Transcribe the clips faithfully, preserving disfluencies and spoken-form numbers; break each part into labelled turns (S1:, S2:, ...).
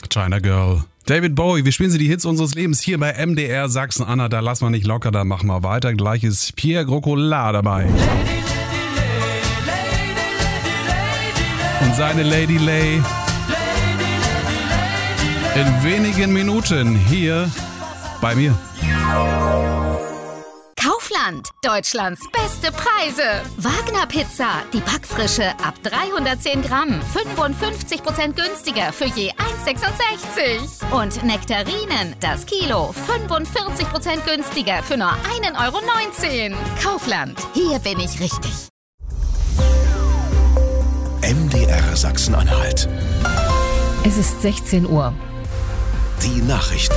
S1: China Girl. David Bowie, wir spielen Sie die Hits unseres Lebens hier bei M D R Sachsen-Anhalt. Da lassen wir nicht locker, da machen wir weiter. Gleich ist Pierre Grocola dabei. Und seine Lady Lay. In wenigen Minuten hier bei mir.
S2: Kaufland, Deutschlands beste Preise. Wagner Pizza, die Backfrische ab dreihundertzehn Gramm, fünfundfünfzig Prozent günstiger für je eins sechsundsechzig. Und Nektarinen, das Kilo, fünfundvierzig Prozent günstiger für nur ein Euro neunzehn. Kaufland, hier bin ich richtig.
S3: M D R Sachsen-Anhalt.
S4: Es ist sechzehn Uhr.
S3: Die Nachrichten.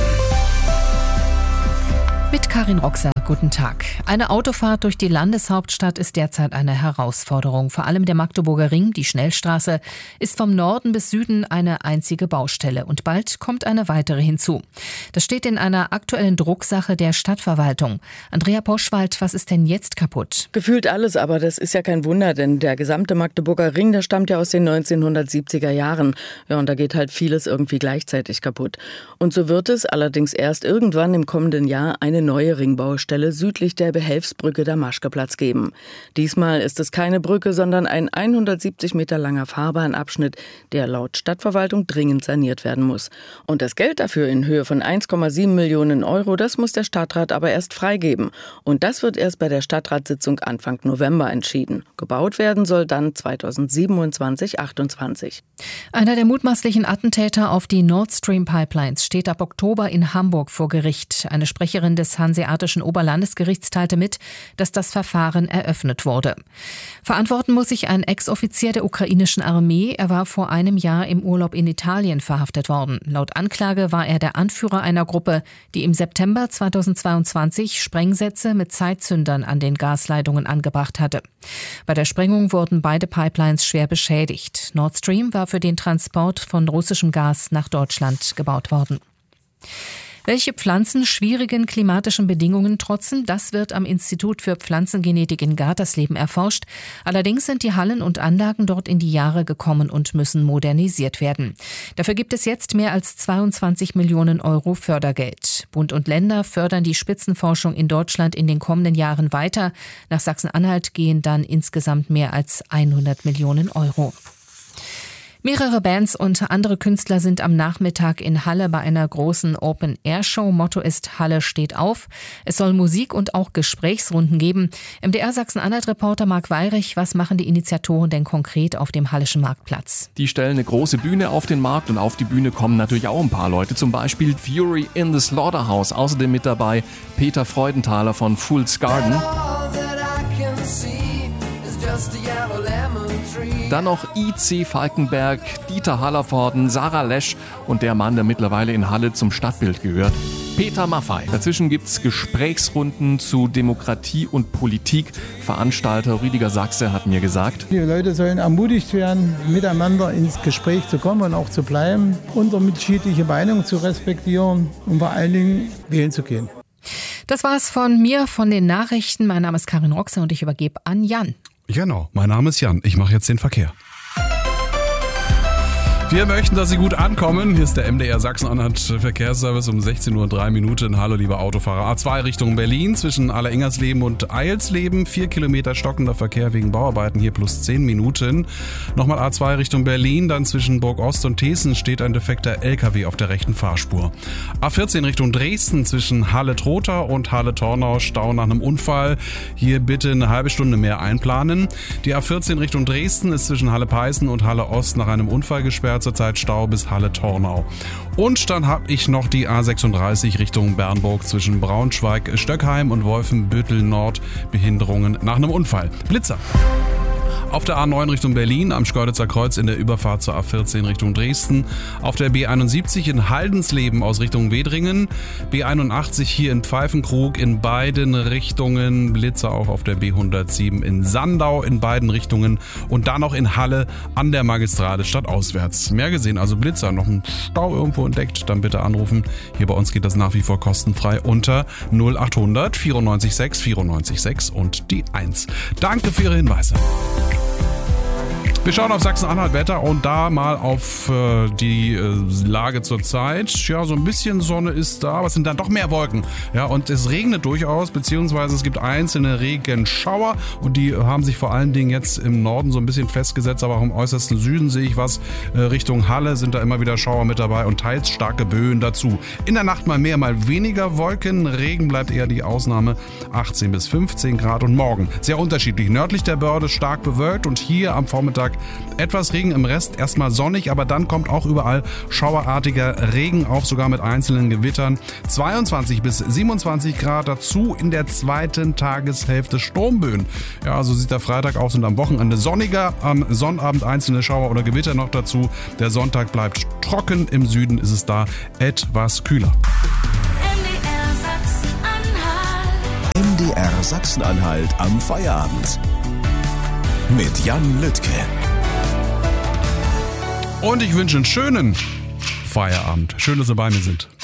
S4: Mit Karin Roxer, guten Tag. Eine Autofahrt durch die Landeshauptstadt ist derzeit eine Herausforderung. Vor allem der Magdeburger Ring, die Schnellstraße, ist vom Norden bis Süden eine einzige Baustelle. Und bald kommt eine weitere hinzu. Das steht in einer aktuellen Drucksache der Stadtverwaltung. Andrea Poschwald, was ist denn jetzt kaputt?
S5: Gefühlt alles, aber das ist ja kein Wunder, denn der gesamte Magdeburger Ring, der stammt ja aus den neunzehnhundertsiebziger Jahren. Ja, und da geht halt vieles irgendwie gleichzeitig kaputt. Und so wird es allerdings erst irgendwann im kommenden Jahr eine neue Ringbaustelle südlich der Behelfsbrücke Damaschkeplatz geben. Diesmal ist es keine Brücke, sondern ein hundertsiebzig Meter langer Fahrbahnabschnitt, der laut Stadtverwaltung dringend saniert werden muss. Und das Geld dafür in Höhe von eins Komma sieben Millionen Euro, das muss der Stadtrat aber erst freigeben. Und das wird erst bei der Stadtratssitzung Anfang November entschieden. Gebaut werden soll dann zweitausendsiebenundzwanzig achtundzwanzig.
S4: Einer der mutmaßlichen Attentäter auf die Nord Stream Pipelines steht ab Oktober in Hamburg vor Gericht. Eine Sprecherin des Hanseatischen Oberlandesgerichts teilte mit, dass das Verfahren eröffnet wurde. Verantworten muss sich ein Ex-Offizier der ukrainischen Armee. Er war vor einem Jahr im Urlaub in Italien verhaftet worden. Laut Anklage war er der Anführer einer Gruppe, die im September zweitausendzweiundzwanzig Sprengsätze mit Zeitzündern an den Gasleitungen angebracht hatte. Bei der Sprengung wurden beide Pipelines schwer beschädigt. Nord Stream war für den Transport von russischem Gas nach Deutschland gebaut worden. Welche Pflanzen schwierigen klimatischen Bedingungen trotzen, das wird am Institut für Pflanzengenetik in Gartersleben erforscht. Allerdings sind die Hallen und Anlagen dort in die Jahre gekommen und müssen modernisiert werden. Dafür gibt es jetzt mehr als zweiundzwanzig Millionen Euro Fördergeld. Bund und Länder fördern die Spitzenforschung in Deutschland in den kommenden Jahren weiter. Nach Sachsen-Anhalt gehen dann insgesamt mehr als hundert Millionen Euro. Mehrere Bands und andere Künstler sind am Nachmittag in Halle bei einer großen Open-Air-Show. Motto ist Halle steht auf. Es soll Musik und auch Gesprächsrunden geben. M D R Sachsen-Anhalt-Reporter Marc Weirich, was machen die Initiatoren denn konkret auf dem Hallischen Marktplatz?
S6: Die stellen eine große Bühne auf den Markt und auf die Bühne kommen natürlich auch ein paar Leute. Zum Beispiel Fury in the Slaughterhouse. Außerdem mit dabei Peter Freudenthaler von Fool's Garden. Dann noch I C Falkenberg, Dieter Hallervorden, Sarah Lesch und der Mann, der mittlerweile in Halle zum Stadtbild gehört, Peter Maffay. Dazwischen gibt's Gesprächsrunden zu Demokratie und Politik. Veranstalter Rüdiger Sachse hat mir gesagt:
S7: Die Leute sollen ermutigt werden, miteinander ins Gespräch zu kommen und auch zu bleiben, unterschiedliche Meinungen zu respektieren und vor allen Dingen wählen zu gehen.
S4: Das war's von mir, von den Nachrichten. Mein Name ist Karin Roxer und ich übergebe an Jan.
S1: Genau, mein Name ist Jan. Ich mache jetzt den Verkehr. Wir möchten, dass Sie gut ankommen. Hier ist der M D R Sachsen-Anhalt Verkehrsservice um sechzehn Uhr drei Minuten. Hallo liebe Autofahrer. A zwei Richtung Berlin zwischen Aller-Ingersleben und Eilsleben. Vier Kilometer stockender Verkehr wegen Bauarbeiten, hier plus zehn Minuten. Nochmal A zwei Richtung Berlin, dann zwischen Burg-Ost und Thesen steht ein defekter L K W auf der rechten Fahrspur. A vierzehn Richtung Dresden zwischen Halle-Trotha und Halle-Tornau, Stau nach einem Unfall. Hier bitte eine halbe Stunde mehr einplanen. Die A vierzehn Richtung Dresden ist zwischen Halle-Peißen und Halle-Ost nach einem Unfall gesperrt. Zurzeit Stau bis Halle-Tornau. Und dann habe ich noch die A sechsunddreißig Richtung Bernburg zwischen Braunschweig, Stöckheim und Wolfenbüttel-Nord. Behinderungen nach einem Unfall. Blitzer. Auf der A neun Richtung Berlin, am Schkeuditzer Kreuz in der Überfahrt zur A vierzehn Richtung Dresden. Auf der B einundsiebzig in Haldensleben aus Richtung Wedringen. B einundachtzig hier in Pfeifenkrug in beiden Richtungen. Blitzer auch auf der B hundertsieben in Sandau in beiden Richtungen. Und dann noch in Halle an der Magistrale stadtauswärts. Mehr gesehen, also Blitzer, noch ein Stau irgendwo entdeckt, dann bitte anrufen. Hier bei uns geht das nach wie vor kostenfrei unter null achthundert vierundneunzig sechs vierundneunzig sechs und die eins. Danke für Ihre Hinweise. Wir schauen auf Sachsen-Anhalt Wetter und da mal auf äh, die äh, Lage zur Zeit. Ja, so ein bisschen Sonne ist da, aber es sind dann doch mehr Wolken. Ja, und es regnet durchaus, beziehungsweise es gibt einzelne Regenschauer und die haben sich vor allen Dingen jetzt im Norden so ein bisschen festgesetzt, aber auch im äußersten Süden sehe ich was. Äh, Richtung Halle sind da immer wieder Schauer mit dabei und teils starke Böen dazu. In der Nacht mal mehr, mal weniger Wolken. Regen bleibt eher die Ausnahme. achtzehn bis fünfzehn Grad und morgen sehr unterschiedlich. Nördlich der Börde stark bewölkt und hier am Vormittag etwas Regen, im Rest erstmal sonnig, aber dann kommt auch überall schauerartiger Regen auf, sogar mit einzelnen Gewittern. zweiundzwanzig bis siebenundzwanzig Grad, dazu in der zweiten Tageshälfte Sturmböen. Ja, so sieht der Freitag aus und am Wochenende sonniger, am Sonnabend einzelne Schauer oder Gewitter noch dazu. Der Sonntag bleibt trocken, im Süden ist es da etwas kühler.
S3: M D R Sachsen-Anhalt am Feierabend. Mit Jan Lüttke.
S1: Und ich wünsche einen schönen Feierabend. Schön, dass Sie bei mir sind.